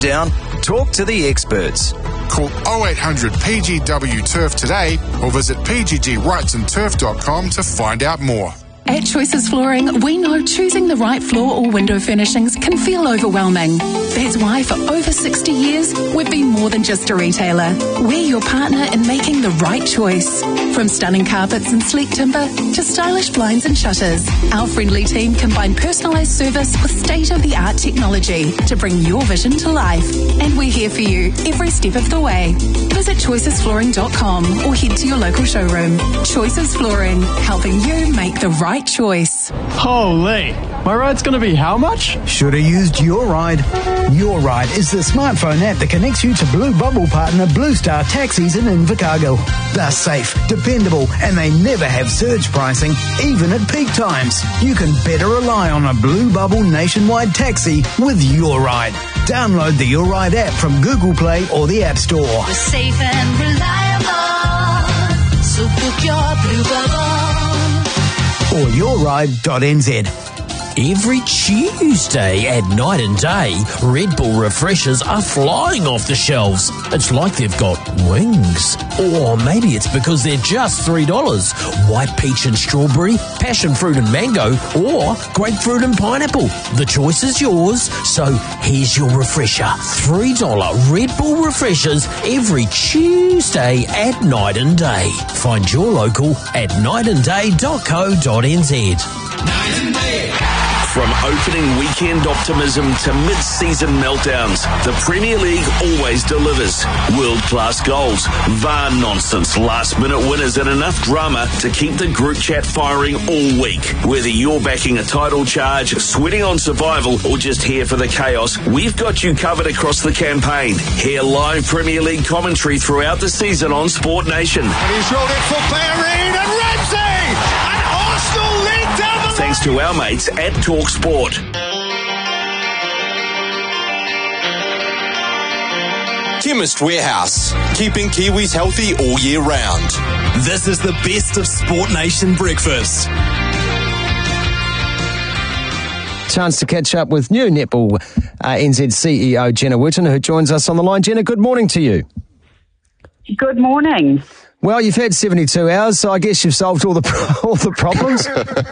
Down, talk to the experts. Call 0800 PGW Turf today or visit pggwrightsandturf.com to find out more. At Choices Flooring, we know choosing the right floor or window furnishings can feel overwhelming. That's why for over 60 years, we've been more than just a retailer. We're your partner in making the right choice. From stunning carpets and sleek timber to stylish blinds and shutters, our friendly team combine personalised service with state-of-the-art technology to bring your vision to life. And we're here for you every step of the way. Visit choicesflooring.com or head to your local showroom. Choices Flooring, helping you make the right choice. Holy, my ride's going to be how much? Should have used Your Ride. Your Ride is the smartphone app that connects you to Blue Bubble partner Blue Star Taxis in Invercargill. They're safe, dependable, and they never have surge pricing, even at peak times. You can better rely on a Blue Bubble nationwide taxi with Your Ride. Download the Your Ride app from Google Play or the App Store. We're safe and reliable, so book your Blue Bubble. Or yourride.nz. Every Tuesday at Night and Day, Red Bull refreshers are flying off the shelves. It's like they've got wings. Or maybe it's because they're just $3. White peach and strawberry, passion fruit and mango, or grapefruit and pineapple. The choice is yours, so here's your refresher. $3 Red Bull refreshers every Tuesday at Night and Day. Find your local at nightandday.co.nz. Night and Day. From opening weekend optimism to mid-season meltdowns, the Premier League always delivers. World-class goals, VAR nonsense, last-minute winners and enough drama to keep the group chat firing all week. Whether you're backing a title charge, sweating on survival, or just here for the chaos, we've got you covered across the campaign. Hear live Premier League commentary throughout the season on Sport Nation. And he's rolled it for Bellerin and Ramsey! And Arsenal lead down the Thanks to our mates at Talk Sport. Chemist Warehouse, keeping Kiwis healthy all year round. This is the best of Sport Nation breakfast. Chance to catch up with new Netball NZ CEO Jenna Witten, who joins us on the line. Jenna, good morning to you. Good morning. Well, you've had 72 hours, so I guess you've solved all the problems.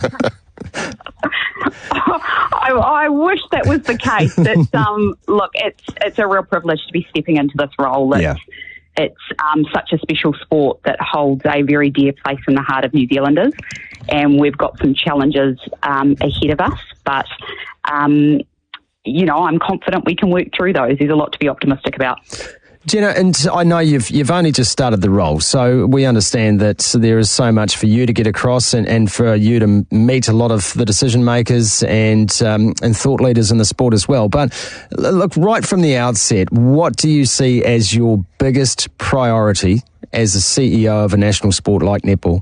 I wish that was the case. It's look, it's a real privilege to be stepping into this role. It's such a special sport that holds a very dear place in the heart of New Zealanders, and we've got some challenges ahead of us. But I'm confident we can work through those. There's a lot to be optimistic about. Jenna, and I know you've only just started the role, so we understand that there is so much for you to get across and for you to meet a lot of the decision makers and thought leaders in the sport as well. But look, right from the outset, what do you see as your biggest priority as the CEO of a national sport like netball?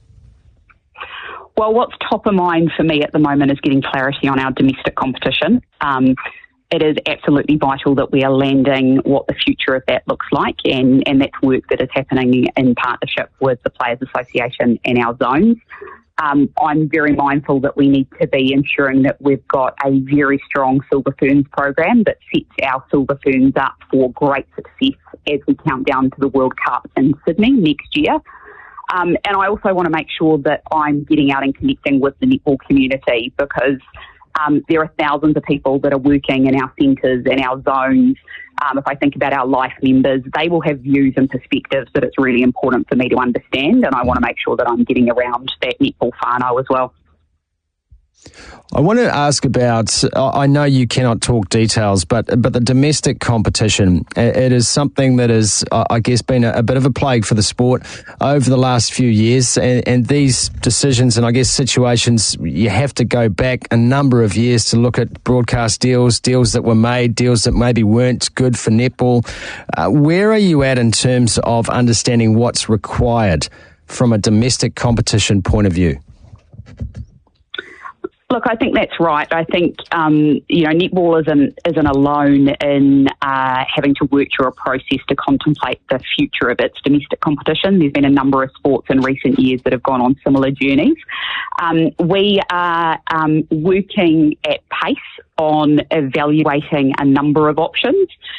Well, what's top of mind for me at the moment is getting clarity on our domestic competition. It is absolutely vital that we are landing what the future of that looks like, and that's work that is happening in partnership with the Players Association and our zones. I'm very mindful that we need to be ensuring that we've got a very strong Silver Ferns program that sets our Silver Ferns up for great success as we count down to the World Cup in Sydney next year. And I also want to make sure that I'm getting out and connecting with the netball community, because there are thousands of people that are working in our centres and our zones. If I think about our life members, they will have views and perspectives that it's really important for me to understand, and I want to make sure that I'm getting around that netball whānau as well. I want to ask about, I know you cannot talk details, but the domestic competition, it is something that has, I guess, been a bit of a plague for the sport over the last few years. And these decisions and, I guess, situations, you have to go back a number of years to look at broadcast deals that were made, deals that maybe weren't good for netball. Where are you at in terms of understanding what's required from a domestic competition point of view? Look, I think that's right. I think, netball isn't alone in having to work through a process to contemplate the future of its domestic competition. There's been a number of sports in recent years that have gone on similar journeys. We are working at pace on evaluating a number of options.